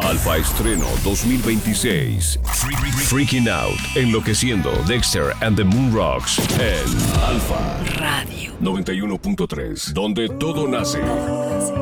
Alfa Estreno 2026. Freaking Out, Enloqueciendo, Dexter and the Moon Rocks en Alfa Radio 91.3, donde todo nace.